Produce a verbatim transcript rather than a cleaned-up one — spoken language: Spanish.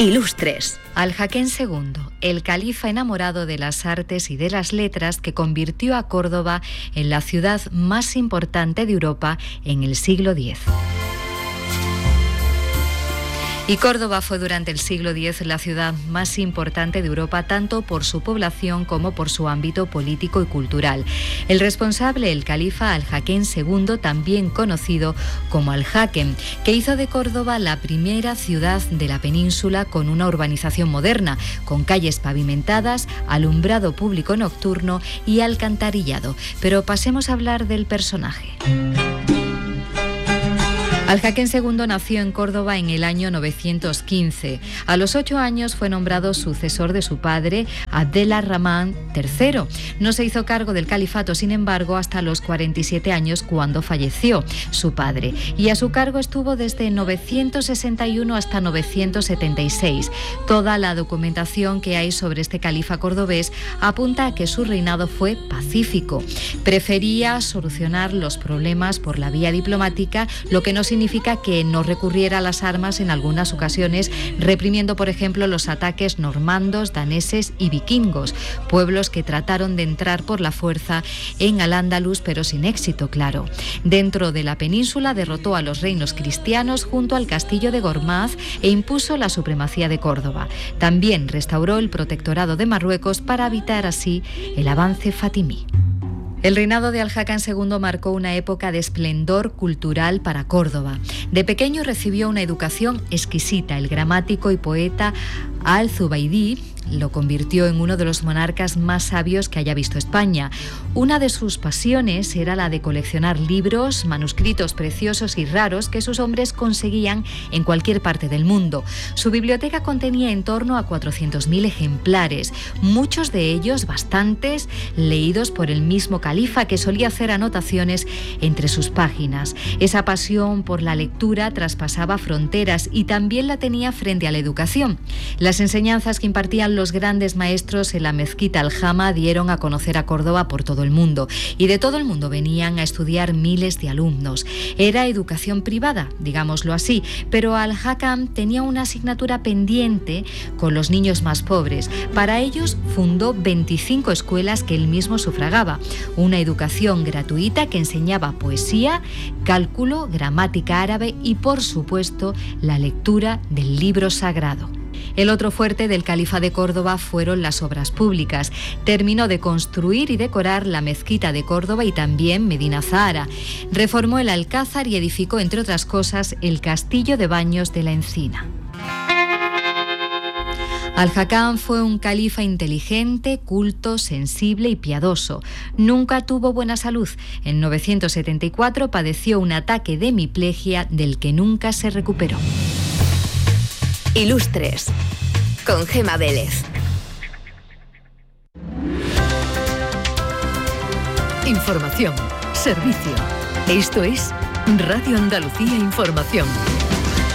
Ilustres. Al-Hakem segundo, el califa enamorado de las artes y de las letras que convirtió a Córdoba en la ciudad más importante de Europa en el siglo diez. Y Córdoba fue durante el siglo diez la ciudad más importante de Europa, tanto por su población como por su ámbito político y cultural. El responsable, el califa Al-Hakem segundo, también conocido como Al-Hakem, que hizo de Córdoba la primera ciudad de la península con una urbanización moderna, con calles pavimentadas, alumbrado público nocturno y alcantarillado. Pero pasemos a hablar del personaje. Al-Hakem segundo nació en Córdoba en el año novecientos quince. A los ocho años fue nombrado sucesor de su padre, Abdel-ar-Rahman tercero. No se hizo cargo del califato, sin embargo, hasta los cuarenta y siete años, cuando falleció su padre. Y a su cargo estuvo desde novecientos sesenta y uno hasta novecientos setenta y seis. Toda la documentación que hay sobre este califa cordobés apunta a que su reinado fue pacífico. Prefería solucionar los problemas por la vía diplomática, lo que no significa significa que no recurriera a las armas en algunas ocasiones, reprimiendo, por ejemplo, los ataques normandos, daneses y vikingos, pueblos que trataron de entrar por la fuerza en Al-Ándalus, pero sin éxito, claro. Dentro de la península derrotó a los reinos cristianos junto al castillo de Gormaz e impuso la supremacía de Córdoba. También restauró el protectorado de Marruecos para evitar así el avance fatimí. El reinado de Al-Hakem segundo marcó una época de esplendor cultural para Córdoba. De pequeño recibió una educación exquisita. El gramático y poeta Al-Zubaydí lo convirtió en uno de los monarcas más sabios que haya visto España. Una de sus pasiones era la de coleccionar libros, manuscritos preciosos y raros que sus hombres conseguían en cualquier parte del mundo. Su biblioteca contenía en torno a cuatrocientos mil ejemplares, muchos de ellos, bastantes, leídos por el mismo califa, que solía hacer anotaciones entre sus páginas. Esa pasión por la lectura traspasaba fronteras y también la tenía frente a la educación. Las enseñanzas que impartían los grandes maestros en la mezquita Al-Jama dieron a conocer a Córdoba por todo el mundo, y de todo el mundo venían a estudiar miles de alumnos. Era educación privada, digámoslo así, pero Al-Hakem tenía una asignatura pendiente con los niños más pobres. Para ellos fundó veinticinco escuelas que él mismo sufragaba, una educación gratuita que enseñaba poesía, cálculo, gramática árabe y, por supuesto, la lectura del libro sagrado. El otro fuerte del califa de Córdoba fueron las obras públicas. Terminó de construir y decorar la mezquita de Córdoba y también Medina Zahara. Reformó el Alcázar y edificó, entre otras cosas, el castillo de Baños de la Encina. Al-Hakem fue un califa inteligente, culto, sensible y piadoso. Nunca tuvo buena salud. En novecientos setenta y cuatro padeció un ataque de hemiplegia del que nunca se recuperó. Ilustres, con Gema Vélez. Información, servicio. Esto es Radio Andalucía Información.